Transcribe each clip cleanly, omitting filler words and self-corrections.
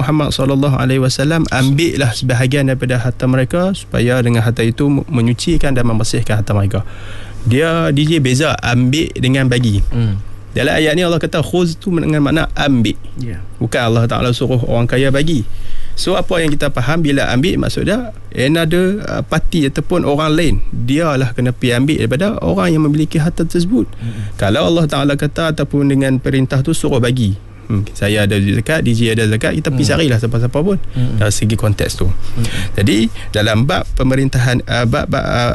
Muhammad SAW, ambillah sebahagian daripada harta mereka supaya dengan harta itu menyucikan dan membersihkan harta mereka. Dia DJ beza ambil dengan bagi. Dalam ayat ni Allah kata khuz tu dengan makna ambil. Bukan Allah Ta'ala suruh orang kaya bagi. So apa yang kita faham bila ambil, maksudnya another party ataupun orang lain, dialah kena pergi ambil daripada orang yang memiliki harta tersebut. Kalau Allah Ta'ala kata ataupun dengan perintah tu suruh bagi, saya ada zakat, DJ ada zakat, kita pergi carilah siapa-siapa pun dari segi konteks tu. Jadi dalam bab pemerintahan, bab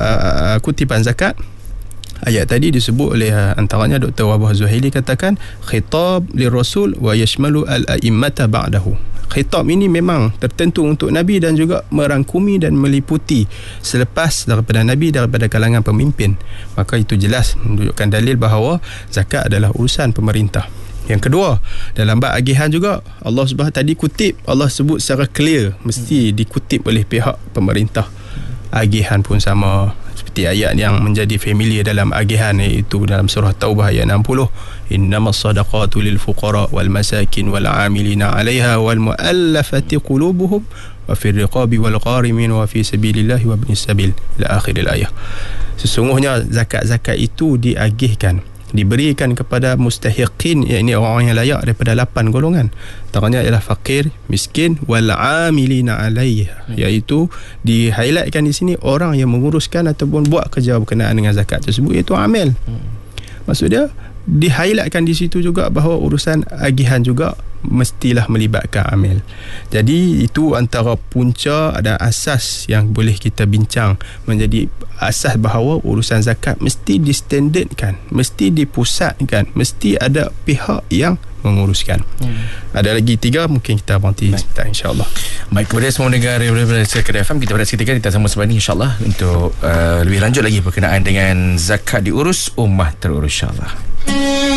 kutipan zakat, ayat tadi disebut oleh antaranya Dr. Wahbah Zuhaili, katakan khitab lirasul wa yashmalu al-a'immata ba'dahu. Khitab ini memang tertentu untuk Nabi dan juga merangkumi dan meliputi selepas daripada Nabi, daripada kalangan pemimpin. Maka itu jelas menunjukkan dalil bahawa zakat adalah urusan pemerintah. Yang kedua, dalam bab agihan juga Allah Subhanahu tadi kutip, Allah sebut secara clear mesti dikutip oleh pihak pemerintah. Agihan pun sama, seperti ayat yang menjadi familiar dalam agihan, iaitu dalam surah Taubah ayat 60, innamas sadaqatu lil fuqara wal masakin wal 'amilina 'alaiha wal mu'allafati qulubuhum wa fir riqabi wal gharimin wa fi sabilillahi wa ibnis sabil, ila akhiril ayat. Sesungguhnya zakat-zakat itu diagihkan, diberikan kepada mustahiqin, iaitu orang-orang yang layak daripada 8 golongan. Antaranya ialah fakir, miskin, wal 'amilina 'alaiha, iaitu di-highlightkan di sini orang yang menguruskan ataupun buat kerja berkenaan dengan zakat tersebut, iaitu amil. Maksudnya di-highlightkan di situ juga bahawa urusan agihan juga mestilah melibatkan amil. Jadi itu antara punca dan asas yang boleh kita bincang, menjadi asas bahawa urusan zakat mesti distandardkan, mesti dipusatkan, mesti ada pihak yang menguruskan. Ada lagi 3, mungkin kita berhenti sebentar, insyaAllah. Baik, kepada semua dengar daripada Kedah FM, kita pada seketika kita sama sebalik insyaAllah untuk lebih lanjut lagi berkenaan dengan zakat diurus, ummah terurus insyaAllah.